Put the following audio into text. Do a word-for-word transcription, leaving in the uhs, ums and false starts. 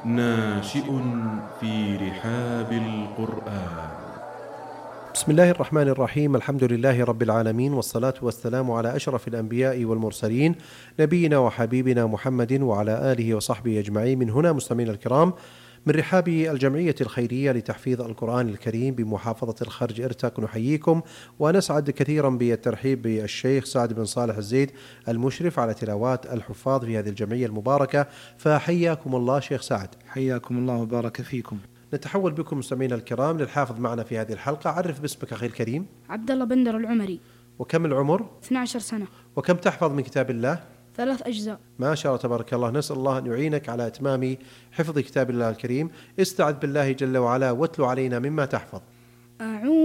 ناشئ في رحاب القرآن. بسم الله الرحمن الرحيم. الحمد لله رب العالمين، والصلاة والسلام على أشرف الأنبياء والمرسلين، نبينا وحبيبنا محمد وعلى آله وصحبه أجمعين. من هنا مستمعينا الكرام، من رحاب الجمعية الخيرية لتحفيظ القرآن الكريم بمحافظة الخرج إرتق، نحييكم ونسعد كثيرا بالترحيب بالشيخ سعد بن صالح الزيد المشرف على تلاوات الحفاظ في هذه الجمعية المباركة، فحياكم الله شيخ سعد. حياكم الله وبارك فيكم. نتحول بكم مستمعينا الكرام للحافظ معنا في هذه الحلقة. عرف باسمك أخي الكريم. عبد الله بندر العمري. وكم العمر؟ اثنتي عشرة سنة. وكم تحفظ من كتاب الله؟ ثلاث أجزاء. ما شاء الله تبارك الله. نسأل الله أن يعينك على إتمام حفظ كتاب الله الكريم. استعذ بالله جل وعلا واتلو علينا مما تحفظ. أعوذ